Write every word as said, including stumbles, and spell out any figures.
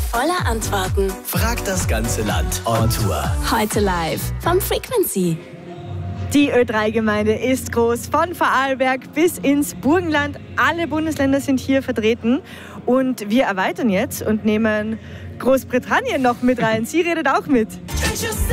voller Antworten. Fragt das ganze Land on Tour. Heute live vom Frequency. Die Ö drei Gemeinde ist groß, von Vorarlberg bis ins Burgenland. Alle Bundesländer sind hier vertreten. Und wir erweitern jetzt und nehmen Großbritannien noch mit rein. Sie redet auch mit.